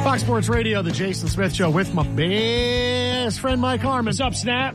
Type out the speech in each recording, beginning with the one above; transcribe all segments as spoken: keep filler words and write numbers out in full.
Fox Sports Radio, the Jason Smith Show with my best friend Mike Harmon. What's up, Snap?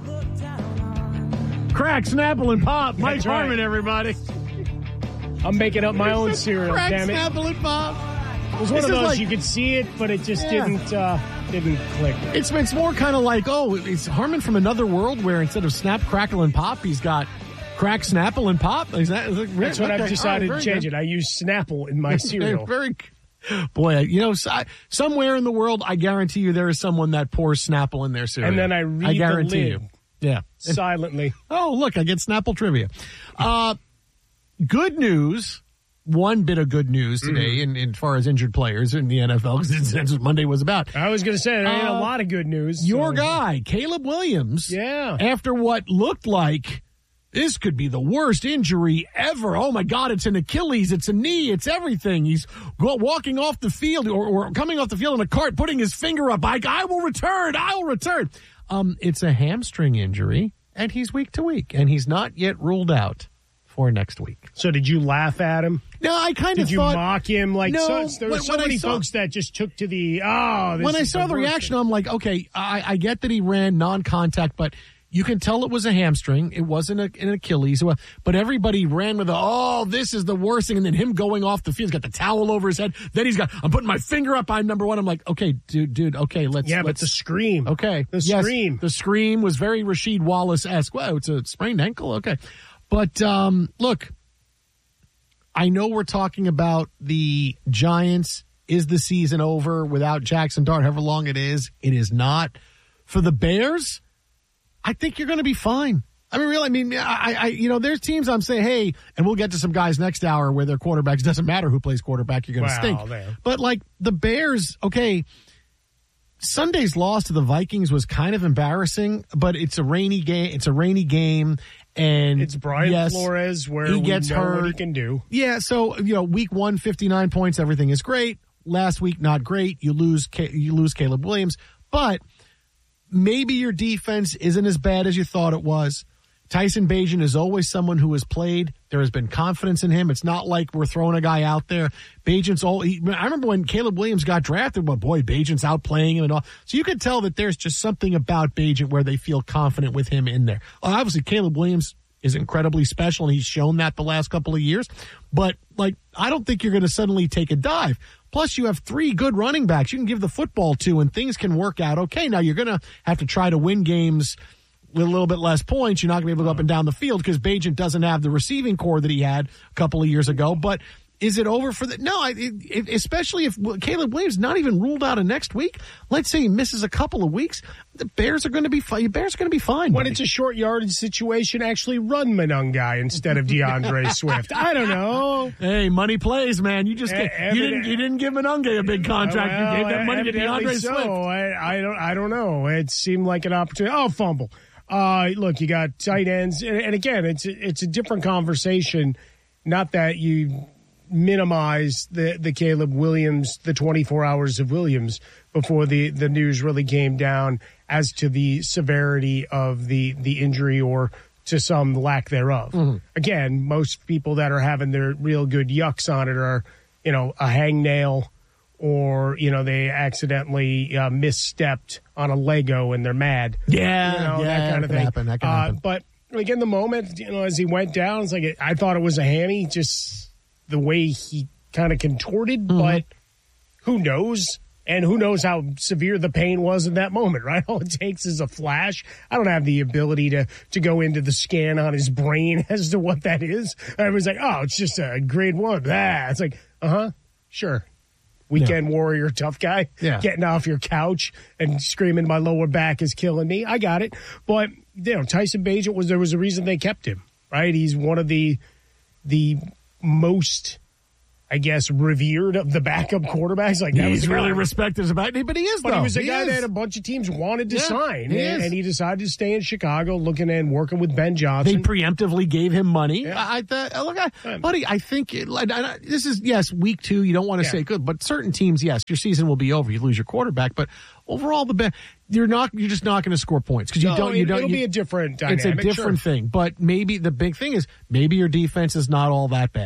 Crack, Snapple, and Pop. Mike That's Harmon, right. everybody. I'm making up my own cereal, Crack, damn it. Snapple, and Pop. It was one This of is those, like- you could see it, but it just Yeah. didn't uh, didn't click. It's it's more kind of like, oh, it's Harmon from another world where instead of Snap, Crackle, and Pop, he's got Crack, Snapple, and Pop. Is that, is that, That's what okay. I've decided All right, to very change good. it. I use Snapple in my cereal. Very, boy, you know, so- somewhere in the world, I guarantee you there is someone that pours Snapple in their cereal. And then I read I the guarantee lid. you. Yeah. Silently. Oh, look, I get Snapple trivia. Uh, good news. One bit of good news today in, in as far as injured players in the N F L, because that's what Monday was about. I was going to say, there ain't Uh, a lot of good news. Your so- guy, Caleb Williams, Yeah. after what looked like this could be the worst injury ever. Oh, my God, it's an Achilles, it's a knee, it's everything. He's go- walking off the field or, or coming off the field in a cart, putting his finger up. I, I will return, I will return. Um, it's a hamstring injury, and he's week to week, and he's not yet ruled out for next week. So did you laugh at him? No, I kind of Did you thought... mock him? Like No, so, there were when- so when I many saw- folks that just took to the, oh, this when I is saw the worst reaction, thing. I'm like, okay, I, I get that he ran non-contact, but you can tell it was a hamstring. It wasn't a, an Achilles. But everybody ran with, a, oh, this is the worst thing. And then him going off the field, he's got the towel over his head. Then he's got, I'm putting my finger up. I'm number one. I'm like, okay, dude, dude, okay, let's. Yeah, let's, but the scream. Okay. The yes, scream. The scream was very Rasheed Wallace-esque. Wow, it's a sprained ankle? Okay. But um, look, I know we're talking about the Giants. Is the season over without Jackson Dart, however long it is? It is not. For the Bears, I think you're going to be fine. I mean, really, I mean, I, I, you know, there's teams I'm saying, hey, and we'll get to some guys next hour where their quarterbacks, doesn't matter who plays quarterback, you're going to Wow, stink. man. But like the Bears, okay, Sunday's loss to the Vikings was kind of embarrassing, but it's a rainy game. It's a rainy game, and It's Brian yes, Flores where he we gets know hurt. what he can do. Yeah, so you know, week one, fifty-nine points, everything is great. Last week, not great. You lose, you lose Caleb Williams, but maybe your defense isn't as bad as you thought it was. Tyson Bagent is always someone who has played. There has been confidence in him. It's not like we're throwing a guy out there. Bagent's all. He, I remember when Caleb Williams got drafted. Well, boy, Bagent's out playing him and all. So you could tell that there's just something about Bagent where they feel confident with him in there. Well, obviously, Caleb Williams is incredibly special, and he's shown that the last couple of years. But like, I don't think you're going to suddenly take a dive. Plus, you have three good running backs you can give the football to, and things can work out okay. Now, you're going to have to try to win games with a little bit less points. You're not going to be able to go up and down the field because Bagent doesn't have the receiving core that he had a couple of years ago. But is it over for the? No, I, it, it, especially if Caleb Williams not even ruled out of next week. Let's say he misses a couple of weeks. The Bears are going to be fine. Bears are going to be fine. When buddy. it's a short yardage situation, actually run Monungai instead of DeAndre Swift. I don't know. Hey, money plays, man. You just E- get, evident- you didn't you didn't give Monunge a big contract. Well, you gave that money to evidently DeAndre so. Swift. I, I don't. I don't know. It seemed like an opportunity. Oh, fumble. Uh, look, you got tight ends, and, and again, it's it's a different conversation. Not that you minimize the the Caleb Williams, the twenty-four hours of Williams before the the news really came down as to the severity of the the injury or to some lack thereof. Mm-hmm. Again, most people that are having their real good yucks on it are, you know, a hangnail, or, you know, they accidentally uh, misstepped on a Lego and they're mad. Yeah, you know, yeah, that kind that of can thing. happen, that can uh, happen. But like in the moment, you know, as he went down, it's like I thought it was a hammy, just the way he kind of contorted. Mm-hmm. But who knows? And who knows how severe the pain was in that moment, right? All it takes is a flash. I don't have the ability to to go into the scan on his brain as to what that is. I was like, oh, it's just a grade one. Ah, it's like, uh huh, sure. Weekend yeah. warrior, tough guy, yeah. getting off your couch and screaming, my lower back is killing me. I got it. But, you know, Tyson Bagent, was there was a reason they kept him, right? He's one of the the most, I guess, revered of the backup quarterbacks. Like that He's was really guy. respected about it, but he is, But though. he was a he guy is. that a bunch of teams wanted to Yeah, sign. he and, is. and he decided to stay in Chicago, looking and working with Ben They Johnson. preemptively gave him money. Yeah. I, I, look, I, buddy, I think it, I, I, this is, yes, week two. You don't want to Yeah. say good, but certain teams, yes, your season will be over. You lose your quarterback, but overall, the be- you're not. You're just not going to score points because you No, don't. You it- don't. it'll you, be a different dynamic. It's a different sure. thing, but maybe the big thing is maybe your defense is not all that bad.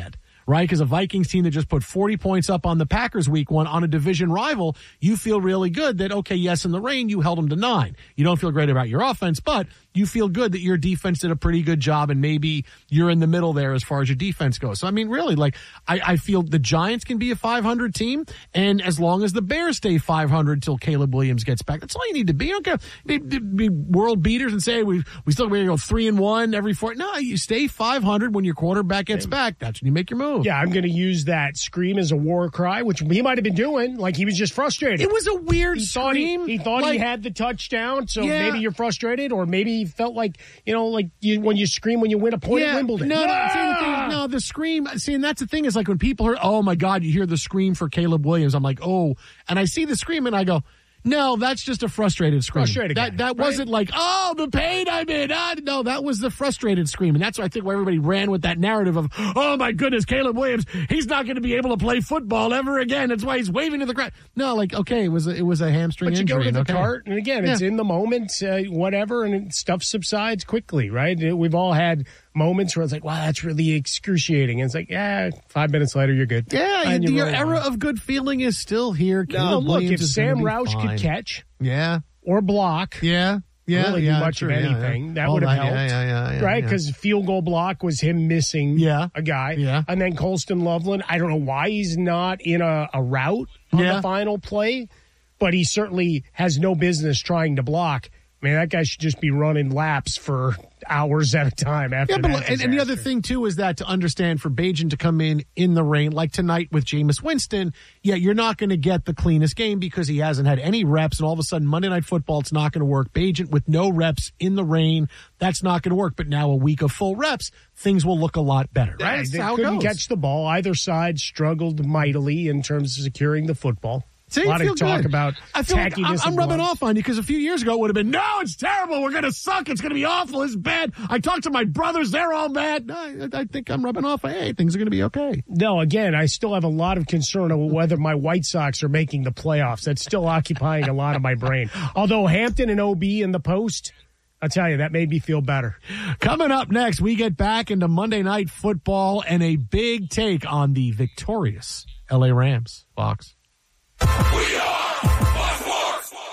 right? Because a Vikings team that just put forty points up on the Packers week one on a division rival, you feel really good that, okay, yes, in the rain, you held them to nine. You don't feel great about your offense, but you feel good that your defense did a pretty good job, and maybe you're in the middle there as far as your defense goes. So, I mean, really, like, I, I feel the Giants can be a five hundred team, and as long as the Bears stay five hundred till Caleb Williams gets back, that's all you need to be. You don't care, be, be world beaters and say we we still going to go three and one every four. No, you stay five hundred when your quarterback gets back. That's when you make your move. Yeah, I'm going to use that scream as a war cry, which he might have been doing. Like, he was just frustrated. It was a weird he scream. Thought he, he thought like, he had the touchdown, so yeah. maybe you're frustrated, or maybe he felt like, you know, like you, when you scream when you win a point yeah, at Wimbledon. No, ah! see, the thing is, no, the scream. See, and that's the thing is, like, when people hear, oh my God, you hear the scream for Caleb Williams, I'm like, oh, and I see the scream and I go, no, that's just a frustrated scream. Frustrated that guy, that right? wasn't like, oh, the pain I'm in. Ah, no, that was the frustrated scream. And that's why I think why everybody ran with that narrative of, oh, my goodness, Caleb Williams, he's not going to be able to play football ever again. That's why he's waving to the crowd. No, like, okay, it was a, it was a hamstring but injury. But you go to the okay. cart, and again, it's yeah. in the moment, uh, whatever, and stuff subsides quickly, right? We've all had moments where it's like, wow, that's really excruciating. And it's like, yeah, five minutes later, you're good. Yeah, you, your era on. of good feeling is still here. No, Caleb look, Williams if Sam Roush fine. could catch yeah. or block yeah, yeah, really yeah, do much true, of anything, yeah, yeah. that All would have that, helped. Yeah, yeah, yeah, right? yeah. Because field goal block was him missing yeah. a guy. Yeah. And then Colston Loveland, I don't know why he's not in a, a route on yeah. the final play, but he certainly has no business trying to block. I mean, that guy should just be running laps for hours at a time after yeah, but that and, and the other thing, too, is that to understand for Bagent to come in in the rain, like tonight with Jameis Winston, yeah, you're not going to get the cleanest game because he hasn't had any reps, and all of a sudden Monday Night Football, it's not going to work. Bagent with no reps in the rain, that's not going to work. But now a week of full reps, things will look a lot better. Right? They That's how it couldn't goes. catch the ball. Either side struggled mightily in terms of securing the football. See, a lot feel of talk good. about I feel like I'm, I'm rubbing gloves. off on you because a few years ago it would have been, no, it's terrible. We're going to suck. It's going to be awful. It's bad. I talked to my brothers. They're all bad. No, I, I think I'm rubbing off. Hey, things are going to be okay. No, again, I still have a lot of concern over whether my White Sox are making the playoffs. That's still occupying a lot of my brain. Although Hampton and O B in the post, I'll tell you, that made me feel better. Coming up next, we get back into Monday Night Football and a big take on the victorious L A Rams. Fox. We are Fox Sports.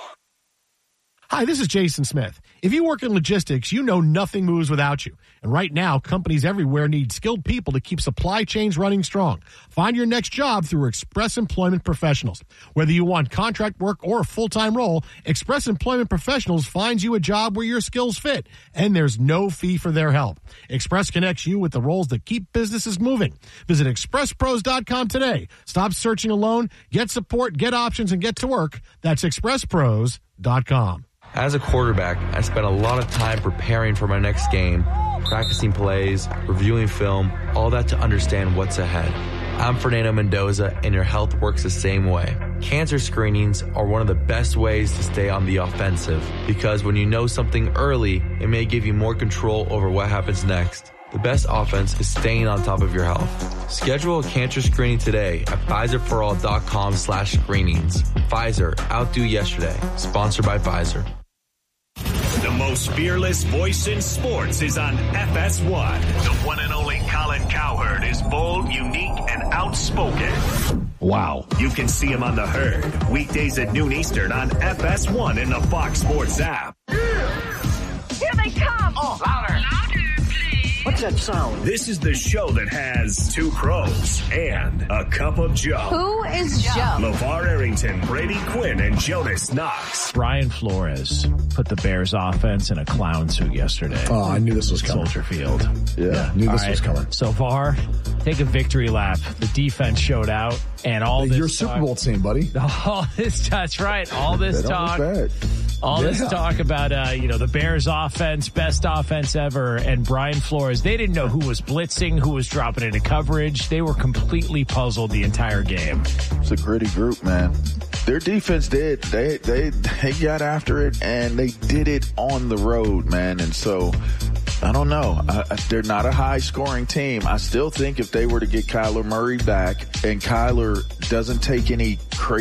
Hi, this is Jason Smith. If you work in logistics, you know nothing moves without you. And right now, companies everywhere need skilled people to keep supply chains running strong. Find your next job through Express Employment Professionals. Whether you want contract work or a full-time role, Express Employment Professionals finds you a job where your skills fit, and there's no fee for their help. Express connects you with the roles that keep businesses moving. Visit express pros dot com today. Stop searching alone. Get support, get options, and get to work. That's express pros dot com. As a quarterback, I spent a lot of time preparing for my next game, practicing plays, reviewing film, all that to understand what's ahead. I'm Fernando Mendoza, and your health works the same way. Cancer screenings are one of the best ways to stay on the offensive, because when you know something early, it may give you more control over what happens next. The best offense is staying on top of your health. Schedule a cancer screening today at Pfizer for all dot com slash screenings. Pfizer, outdo yesterday. Sponsored by Pfizer. The most fearless voice in sports is on F S one. The one and only Colin Cowherd is bold, unique, and outspoken. Wow. You can see him on The Herd, weekdays at noon Eastern on F S one in the Fox Sports app. Here they come! Oh, louder! Louder, please! What's that sound? This is the show that has two pros and a cup of Joe. Who is Joe? LeVar Arrington, Brady Quinn, and Jonas Knox. Brian Flores put the Bears offense in a clown suit yesterday. Oh, I knew this was coming. Soldier Field. Yeah, yeah. knew this all was right. coming. So far, take a victory lap. The defense showed out, and all this Your talk, Super Bowl team, buddy. All this, that's right. All this They don't talk. look bad. All Yeah. this talk about, uh, you know, the Bears offense, best offense ever, and Brian Flores, they didn't know who was blitzing, who was dropping into coverage. They were completely puzzled the entire game. It's a gritty group, man. Their defense did. They, they, they got after it, and they did it on the road, man. And so, I don't know. I, they're not a high-scoring team. I still think if they were to get Kyler Murray back, and Kyler doesn't take any crazy